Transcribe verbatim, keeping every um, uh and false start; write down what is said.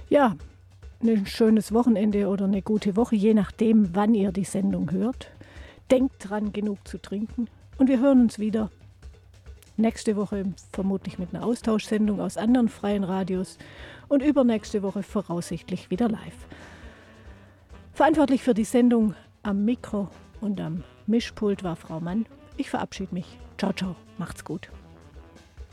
Ja, ein schönes Wochenende oder eine gute Woche, je nachdem, wann ihr die Sendung hört. Denkt dran, genug zu trinken. Und wir hören uns wieder nächste Woche vermutlich mit einer Austauschsendung aus anderen freien Radios und übernächste Woche voraussichtlich wieder live. Verantwortlich für die Sendung am Mikro und am Mischpult war Frau Mann. Ich verabschiede mich. Ciao, ciao. Macht's gut.